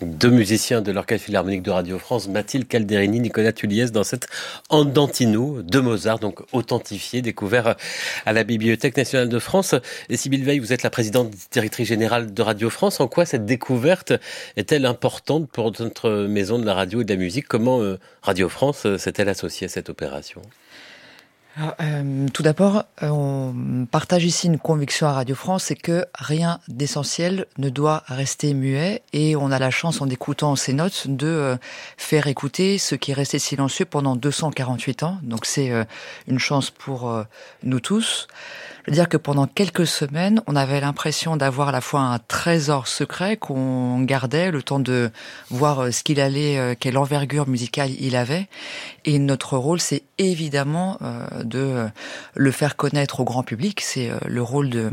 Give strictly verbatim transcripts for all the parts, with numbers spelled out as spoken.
Deux musiciens de l'Orchestre Philharmonique de Radio France, Mathilde Calderini, Nicolas Tuliez, dans cet Andantino de Mozart, donc authentifié, découvert à la Bibliothèque nationale de France. Et Sybille Veil, vous êtes la présidente directrice générale de Radio France. En quoi cette découverte est-elle importante pour notre maison de la radio et de la musique? Comment euh, Radio France euh, s'est-elle associée à cette opération? Alors, euh, tout d'abord, on partage ici une conviction à Radio France, c'est que rien d'essentiel ne doit rester muet, et on a la chance, en écoutant ces notes, de euh, faire écouter ce qui est resté silencieux pendant deux cent quarante-huit ans. Donc c'est euh, une chance pour euh, nous tous. Je veux dire que pendant quelques semaines, on avait l'impression d'avoir à la fois un trésor secret qu'on gardait, le temps de voir ce qu'il allait, euh, quelle envergure musicale il avait. Et notre rôle, c'est évidemment euh, de euh, le faire connaître au grand public. C'est euh, le rôle de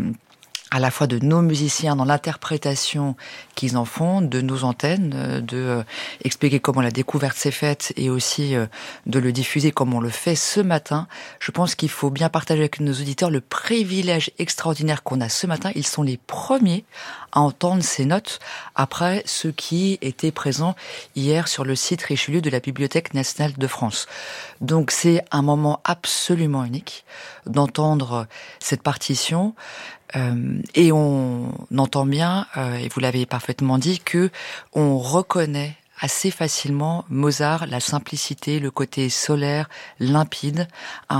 à la fois de nos musiciens dans l'interprétation qu'ils en font, de nos antennes, de euh, expliquer comment la découverte s'est faite et aussi euh, de le diffuser comme on le fait ce matin. Je pense qu'il faut bien partager avec nos auditeurs le privilège extraordinaire qu'on a ce matin. Ils sont les premiers à entendre ces notes après ceux qui étaient présents hier sur le site Richelieu de la Bibliothèque nationale de France. Donc c'est un moment absolument unique d'entendre cette partition. Euh, et on entend bien, euh, et vous l'avez parfaitement dit, que on reconnaît assez facilement Mozart, la simplicité, le côté solaire, limpide,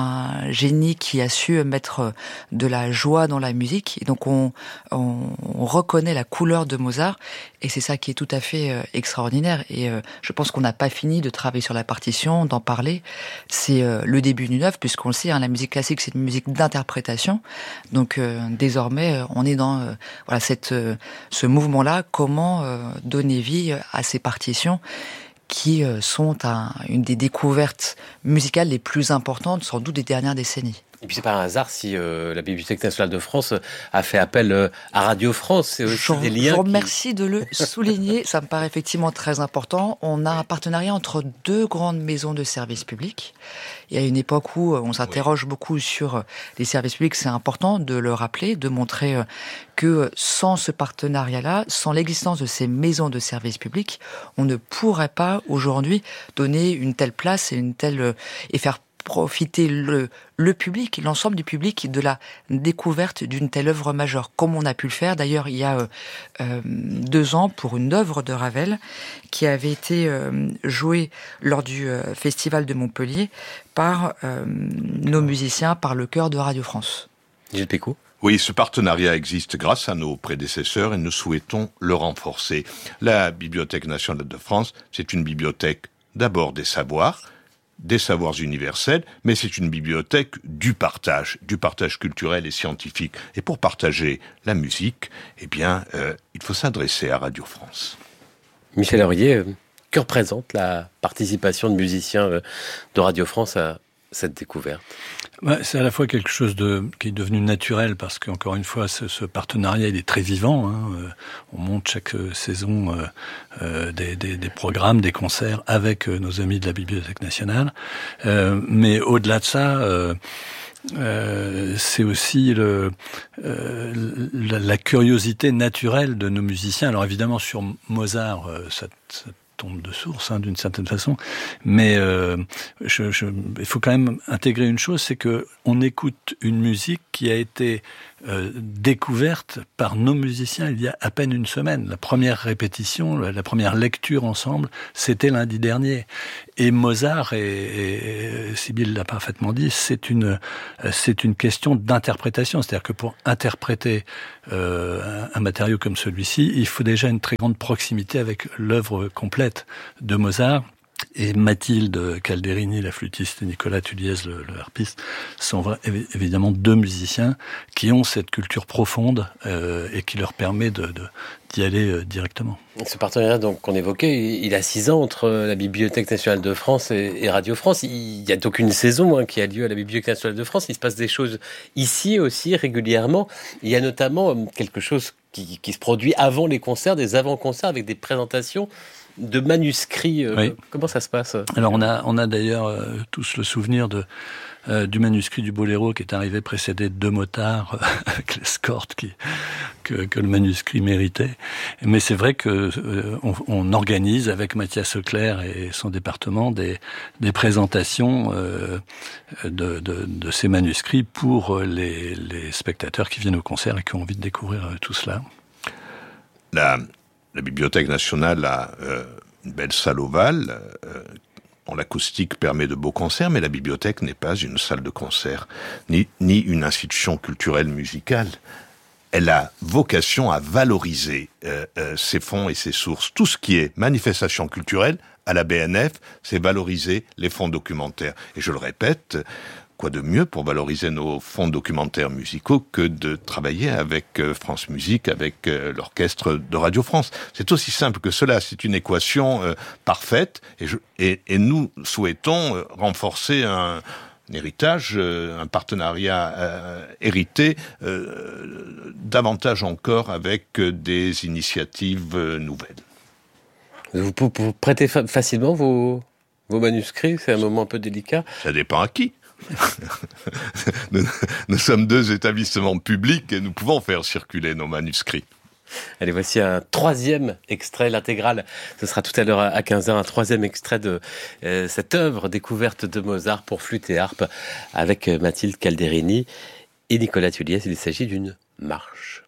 un génie qui a su mettre de la joie dans la musique. Et donc on, on, on reconnaît la couleur de Mozart, et c'est ça qui est tout à fait euh, extraordinaire. Et euh, je pense qu'on n'a pas fini de travailler sur la partition, d'en parler. C'est euh, le début d'une œuvre, puisqu'on le sait, hein, la musique classique, c'est une musique d'interprétation. Donc euh, désormais, euh, on est dans euh, voilà cette euh, ce mouvement-là. Comment euh, donner vie à ces partitions qui sont un, une des découvertes musicales les plus importantes, sans doute, des dernières décennies. Et puis c'est pas un hasard si euh, la Bibliothèque nationale de France a fait appel euh, à Radio France. C'est aussi je, des liens. Je vous remercie qui... de le souligner. Ça me paraît effectivement très important. On a un partenariat entre deux grandes maisons de services publics. Il y a une époque où on s'interroge oui. beaucoup sur les services publics. C'est important de le rappeler, de montrer que sans ce partenariat-là, sans l'existence de ces maisons de services publics, on ne pourrait pas aujourd'hui donner une telle place et une telle et faire profiter le, le public, l'ensemble du public, de la découverte d'une telle œuvre majeure, comme on a pu le faire d'ailleurs il y a euh, deux ans pour une œuvre de Ravel qui avait été euh, jouée lors du euh, festival de Montpellier par euh, nos musiciens, par le chœur de Radio France. Gilles Pécaud. Oui, ce partenariat existe grâce à nos prédécesseurs et nous souhaitons le renforcer. La Bibliothèque nationale de France, c'est une bibliothèque d'abord des savoirs, des savoirs universels, mais c'est une bibliothèque du partage, du partage culturel et scientifique. Et pour partager la musique, eh bien, euh, il faut s'adresser à Radio France. Michel Aurier, euh, que représente la participation de musiciens euh, de Radio France à cette découverte? Bah, c'est à la fois quelque chose de qui est devenu naturel parce qu'encore une fois, ce, ce partenariat il est très vivant. Hein. Euh, on monte chaque euh, saison euh, euh, des, des, des programmes, des concerts avec euh, nos amis de la Bibliothèque nationale. Euh, mais au-delà de ça, euh, euh, c'est aussi le, euh, la, la curiosité naturelle de nos musiciens. Alors évidemment, sur Mozart, euh, ça, ça tombe de source, hein, d'une certaine façon. Mais euh, je, je, il faut quand même intégrer une chose, c'est que on écoute une musique qui a été euh, découverte par nos musiciens il y a à peine une semaine. La première répétition, la, la première lecture ensemble, c'était lundi dernier. Et Mozart, et, et, et Sybille l'a parfaitement dit, c'est une, c'est une question d'interprétation. C'est-à-dire que pour interpréter euh, un, un matériau comme celui-ci, il faut déjà une très grande proximité avec l'œuvre complète de Mozart. Et Mathilde Calderini, la flûtiste, et Nicolas Tuliez, le, le harpiste, sont vra- évidemment deux musiciens qui ont cette culture profonde euh, et qui leur permet de, de, d'y aller euh, directement. Ce partenariat donc, qu'on évoquait, il a six ans entre la Bibliothèque nationale de France et, et Radio France. Il n'y a donc une saison hein, qui a lieu à la Bibliothèque nationale de France. Il se passe des choses ici aussi régulièrement. Il y a notamment quelque chose qui, qui se produit avant les concerts, des avant-concerts avec des présentations de manuscrits. Euh, oui. Comment ça se passe? Alors on a, on a d'ailleurs euh, tous le souvenir de Euh, du manuscrit du Boléro qui est arrivé précédé de deux motards euh, avec l'escorte qui, que, que le manuscrit méritait. Mais c'est vrai que euh, on, on organise avec Mathias Auclair et son département des, des présentations euh, de, de, de ces manuscrits pour les, les spectateurs qui viennent au concert et qui ont envie de découvrir euh, tout cela. La, la Bibliothèque nationale a euh, une belle salle ovale. Euh, L'acoustique permet de beaux concerts, mais la bibliothèque n'est pas une salle de concert, ni, ni une institution culturelle musicale. Elle a vocation à valoriser euh, euh, ses fonds et ses sources. Tout ce qui est manifestation culturelle, à la B N F, c'est valoriser les fonds documentaires. Et je le répète, quoi de mieux pour valoriser nos fonds documentaires musicaux que de travailler avec euh, France Musique, avec euh, l'orchestre de Radio France. C'est aussi simple que cela, c'est une équation euh, parfaite, et, je, et, et nous souhaitons euh, renforcer un, un héritage, euh, un partenariat euh, hérité, euh, davantage encore avec euh, des initiatives euh, nouvelles. Vous, vous, vous prêtez fa- facilement vos, vos manuscrits? C'est un moment un peu délicat. Ça dépend à qui. nous, nous sommes deux établissements publics et nous pouvons faire circuler nos manuscrits. Allez, voici un troisième extrait, l'intégrale. Ce sera tout à l'heure à quinze heures, un troisième extrait de euh, cette œuvre découverte de Mozart pour flûte et harpe avec Mathilde Calderini et Nicolas Tulliez. Il s'agit d'une marche.